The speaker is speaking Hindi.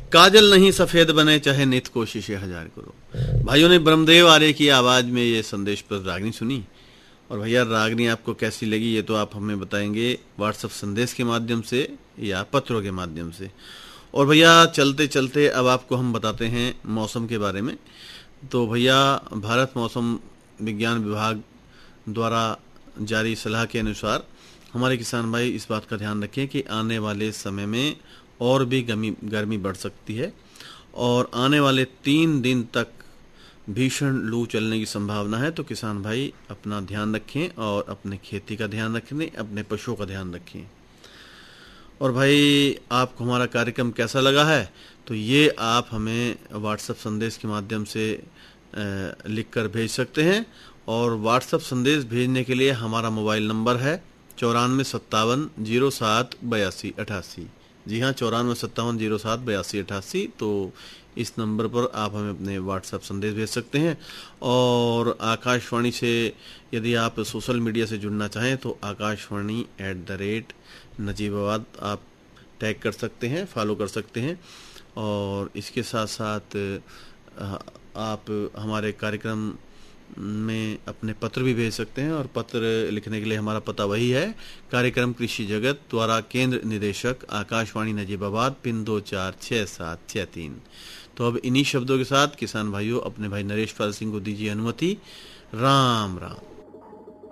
काजल नहीं सफेद बने चाहे नित कोशिशें हजार करो। भाइयों ने ब्रह्मदेव आर्य की आवाज में ये संदेश पर रागनी सुनी, और भैया रागनी आपको कैसी लगी ये तो आप हमें बताएंगे व्हाट्सएप संदेश के माध्यम से या पत्रों के माध्यम से। और भैया चलते चलते अब आपको हम बताते हैं मौसम के बारे में। तो भैया भारत मौसम विज्ञान विभाग द्वारा जारी सलाह के अनुसार हमारे किसान भाई इस बात का ध्यान रखें कि आने वाले समय में और भी गर्मी बढ़ सकती है, और आने वाले 3 दिन तक भीषण लू चलने की संभावना है। तो किसान भाई अपना ध्यान रखें और अपने खेती का ध्यान रखें, अपने पशुओं का ध्यान रखें। और भाई आपको हमारा कार्यक्रम कैसा लगा है तो ये आप हमें व्हाट्सएप संदेश के माध्यम से लिख कर भेज सकते हैं। और व्हाट्सएप संदेश भेजने के लिए हमारा मोबाइल नंबर है 9457078288। जी हाँ, 9457078288। तो इस नंबर पर आप हमें अपने व्हाट्सएप संदेश भेज सकते हैं। और आकाशवाणी से यदि आप सोशल मीडिया से जुड़ना चाहें तो आकाशवाणी@नजीबाबाद आप टैग कर सकते हैं, फॉलो कर सकते हैं। और इसके साथ साथ आप हमारे कार्यक्रम में अपने पत्र भी भेज सकते हैं। और पत्र लिखने के लिए हमारा पता वही है, कार्यक्रम कृषि जगत द्वारा केंद्र निदेशक आकाशवाणी नजीबाबाद, पिन 246763। तो अब इन्हीं शब्दों के साथ किसान भाइयों अपने भाई नरेश पाल सिंह को दीजिए अनुमति। राम राम।